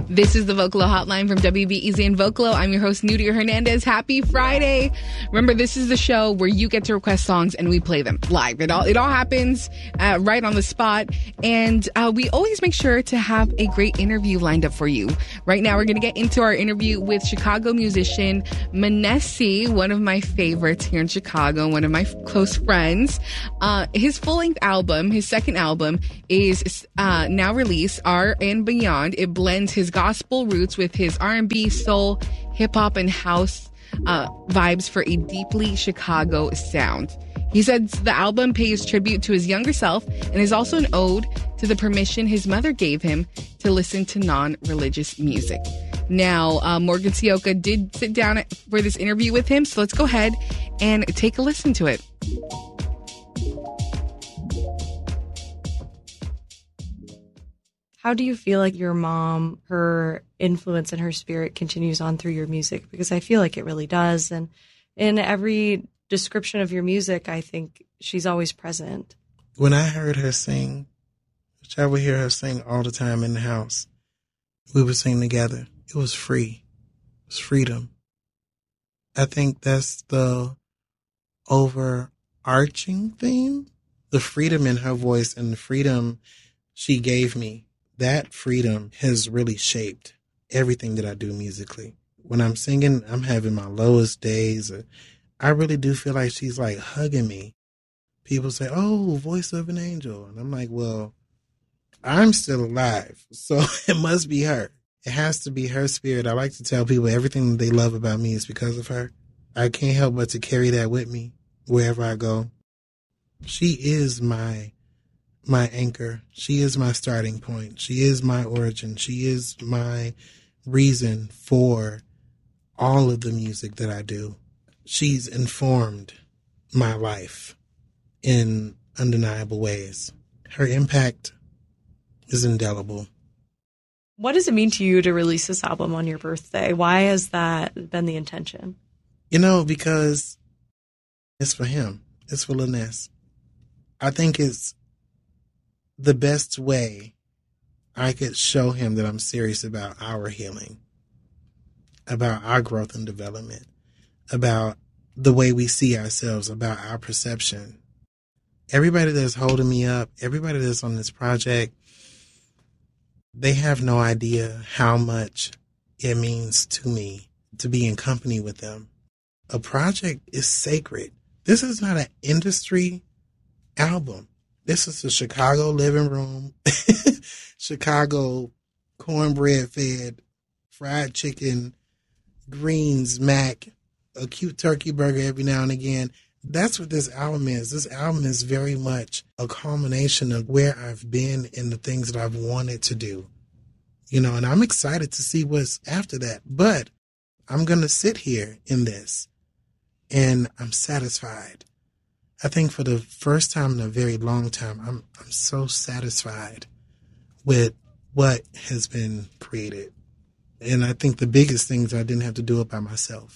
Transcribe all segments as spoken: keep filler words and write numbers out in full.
This is the Vocalo Hotline from W B E Z and Vocalo. I'm your host, Nudia Hernandez. Happy Friday. Remember, this is the show where you get to request songs and we play them live. It all it all happens uh, right on the spot. And uh, we always make sure to have a great interview lined up for you. Right now, we're going to get into our interview with Chicago musician Manessi, one of my favorites here in Chicago, one of my f- close friends. Uh, his full-length album, his second album, is uh, now released, R and Beyond. It blends his gospel roots with his R and B, soul, hip-hop, and house uh, vibes for a deeply Chicago sound. He says the album pays tribute to his younger self and is also an ode to the permission his mother gave him to listen to non-religious music. Now, uh, Morgan Sioka did sit down for this interview with him, so let's go ahead and take a listen to it. How do you feel like your mom, her influence and her spirit continues on through your music? Because I feel like it really does. And in every description of your music, I think she's always present. When I heard her sing, which I would hear her sing all the time in the house, we would sing together. It was free. It was freedom. I think that's the overarching theme. The freedom in her voice and the freedom she gave me. That freedom has really shaped everything that I do musically. When I'm singing, I'm having my lowest days. I really do feel like she's like hugging me. People say, oh, voice of an angel. And I'm like, well, I'm still alive, so it must be her. It has to be her spirit. I like to tell people everything that they love about me is because of her. I can't help but to carry that with me wherever I go. She is my my anchor. She is my starting point. She is my origin. She is my reason for all of the music that I do. She's informed my life in undeniable ways. Her impact is indelible. What does it mean to you to release this album on your birthday? Why has that been the intention? You know, because it's for him. It's for Laness. I think it's the best way I could show him that I'm serious about our healing, about our growth and development, about the way we see ourselves, about our perception. Everybody that's holding me up, everybody that's on this project, they have no idea how much it means to me to be in company with them. A project is sacred. This is not an industry album. This is a Chicago living room, Chicago cornbread fed, fried chicken, greens, mac, a cute turkey burger every now and again. That's what this album is. This album is very much a culmination of where I've been and the things that I've wanted to do. You know, and I'm excited to see what's after that. But I'm going to sit here in this and I'm satisfied. I think for the first time in a very long time, I'm I'm so satisfied with what has been created. And I think the biggest thing is I didn't have to do it by myself.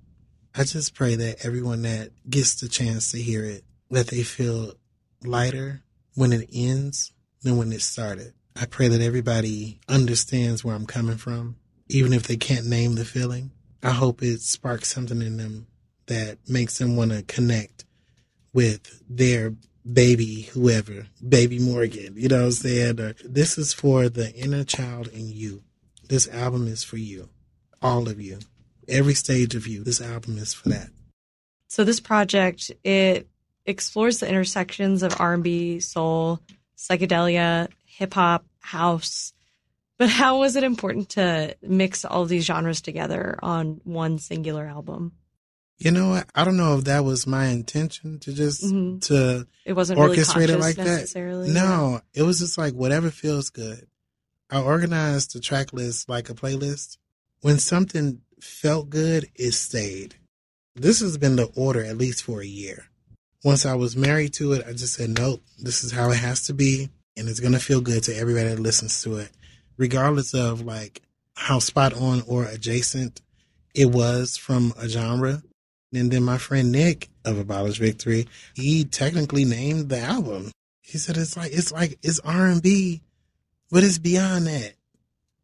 I just pray that everyone that gets the chance to hear it, that they feel lighter when it ends than when it started. I pray that everybody understands where I'm coming from, even if they can't name the feeling. I hope it sparks something in them that makes them want to connect with their baby, whoever, baby Morgan, you know what I'm saying? Or, this is for the inner child in you. This album is for you, all of you, every stage of you. This album is for that. So this project, it explores the intersections of R and B, soul, psychedelia, hip hop, house. But how was it important to mix all of these genres together on one singular album? You know what? I don't know if that was my intention to just mm-hmm. to it wasn't orchestrate really it like necessarily, that. No, yeah. It was just like whatever feels good. I organized the track list like a playlist. When something felt good, it stayed. This has been the order at least for a year. Once I was married to it, I just said, nope, this is how it has to be. And it's going to feel good to everybody that listens to it, regardless of like how spot on or adjacent it was from a genre. And then my friend Nick of Abolish Victory, he technically named the album. He said it's like it's like it's R and B, but it's beyond that.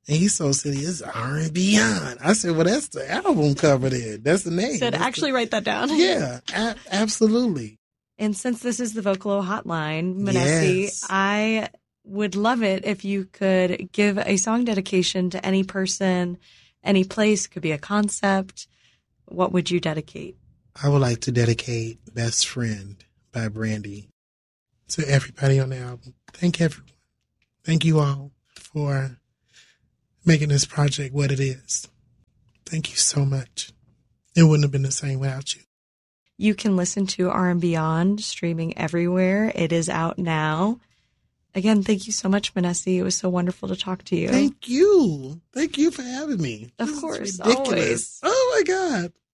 And he's so silly, it's R and Beyond. I said, well, that's the album cover there. That's the name. He said, that's actually the... write that down. Yeah, a- absolutely. And since this is the Vocalo Hotline, Manesi, Yes. I would love it if you could give a song dedication to any person, any place, could be a concept. What would you dedicate? I would like to dedicate Best Friend by Brandy to everybody on the album. Thank everyone. Thank you all for making this project what it is. Thank you so much. It wouldn't have been the same without you. You can listen to R and Beyond streaming everywhere. It is out now. Again, thank you so much, Manesi. It was so wonderful to talk to you. Thank you. Thank you for having me. Of This is course, ridiculous. always. Oh, my God.